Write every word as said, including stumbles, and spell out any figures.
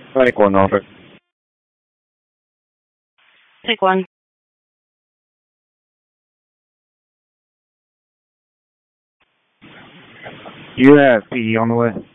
Take one, Norfolk. Take one. You have P D on the way.